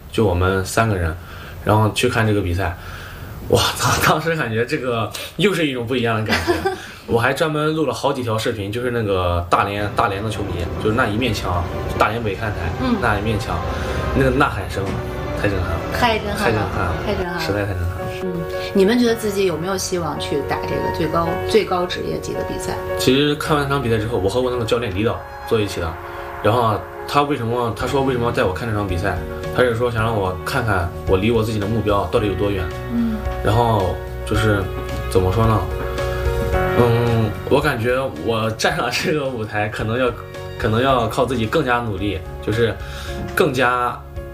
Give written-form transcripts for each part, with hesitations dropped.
就我们3个人，然后去看这个比赛。哇操！当时感觉这个又是一种不一样的感觉。我还专门录了好几条视频，就是那个大连的球迷，就是那一面墙，大连北看台，那一面墙，那个呐喊声太震撼了， 太震撼了， 实在太震撼了。 你们觉得自己有没有希望去打这个最高职业级的比赛？ 其实看完那场比赛之后，我和我那个教练李导坐一起的，然后他说为什么要带我看这场比赛？他是说想让我看看我离我自己的目标到底有多远。然后就是怎么说呢？我感觉我站上这个舞台，可能要靠自己更加努力，就是更加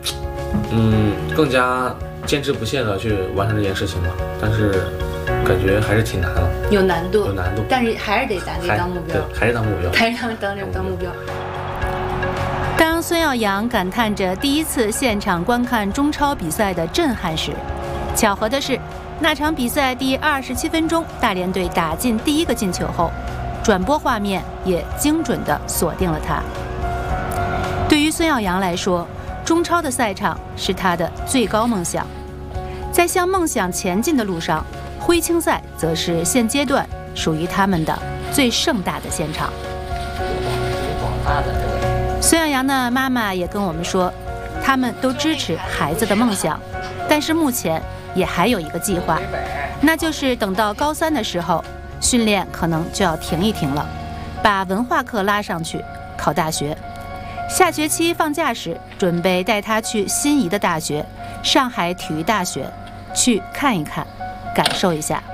坚持不懈的去完成这件事情吧。但是感觉还是挺难的， 有难度，但是还是得当目标， 还是当目标， 当目标。 当孙耀扬感叹着第一次现场观看中超比赛的震撼时，巧合的是，那场比赛第27分钟，大连队打进第1个进球后，转播画面也精准地锁定了他。对于孙耀扬来说，中超的赛场是他的最高梦想，在向梦想前进的路上，徽青赛则是现阶段属于他们的最盛大的现场。孙耀扬的妈妈也跟我们说，他们都支持孩子的梦想，但是目前也还有一个计划，那就是等到高3的时候，训练可能就要停一停了，把文化课拉上去，考大学。下学期放假时，准备带他去心仪的大学上海体育大学去看一看，感受一下。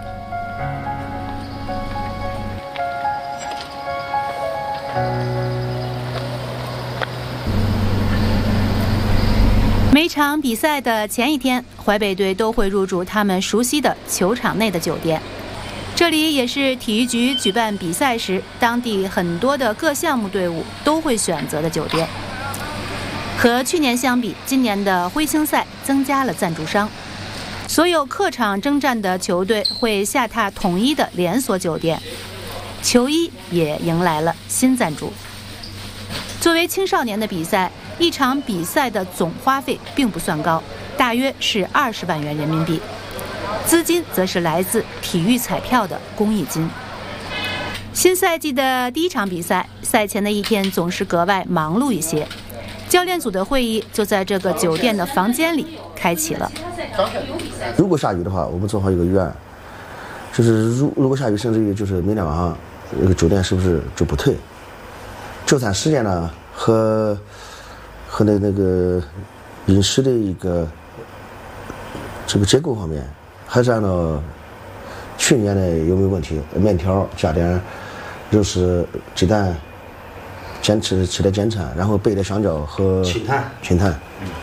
每场比赛的前一天，淮北队都会入住他们熟悉的球场内的酒店，这里也是体育局举办比赛时当地很多的各项目队伍都会选择的酒店。和去年相比，今年的徽青赛增加了赞助商，所有客场征战的球队会下榻统一的连锁酒店，球衣也迎来了新赞助。作为青少年的比赛，一场比赛的总花费并不算高，大约是20万元人民币，资金则是来自体育彩票的公益金。新赛季的第1场比赛，赛前的一天总是格外忙碌一些，教练组的会议就在这个酒店的房间里开启了。 如果下雨的话，我们做好一个预案，就是如果下雨，甚至于就是明天晚上那个酒店是不是就不退？就餐时间呢和那个饮食的一个这个结构方面，还是按照去年的有没有问题？面条加点肉丝、鸡蛋、吃点简餐，然后备点香蕉和芹炭。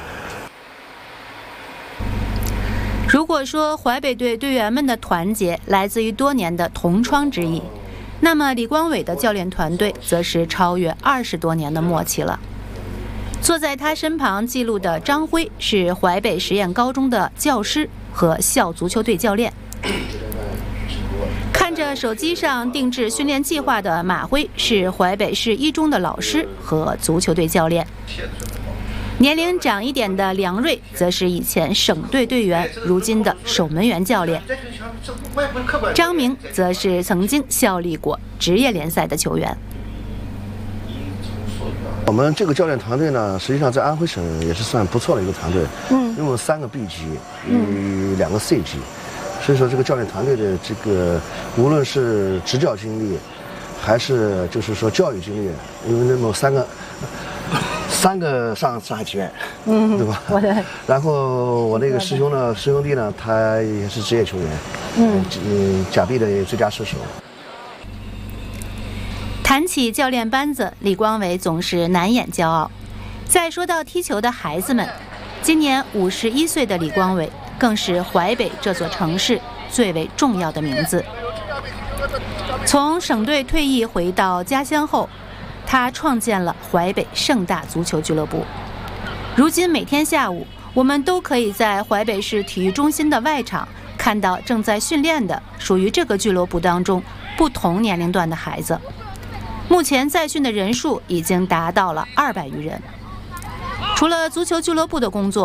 如果说淮北队队员们的团结来自于多年的同窗之谊，那么李光伟的教练团队则是超越20多年的默契了。坐在他身旁记录的张辉是淮北实验高中的教师和校足球队教练，看着手机上定制训练计划的马辉是淮北市一中的老师和足球队教练，年龄长一点的梁瑞则是以前省队队员，如今的守门员教练，张明则是曾经效力过职业联赛的球员。 我们这个教练团队呢，实际上在安徽省也是算不错的一个团队，因为3个 B 级，2个 C 级，所以说这个教练团队的这个无论是执教经历，还是就是说教育经历，因为那么三个上海体院，对吧？然后我那个师兄弟呢，他也是职业球员，甲 B 的最佳射手。 谈起教练班子，李光伟总是难掩骄傲。再说到踢球的孩子们，今年51岁的李光伟更是淮北这座城市最为重要的名字。从省队退役回到家乡后，他创建了淮北盛大足球俱乐部。如今每天下午，我们都可以在淮北市体育中心的外场看到正在训练的属于这个俱乐部当中不同年龄段的孩子。目前在训的人数已经达到了200余人。除了足球俱乐部的工作，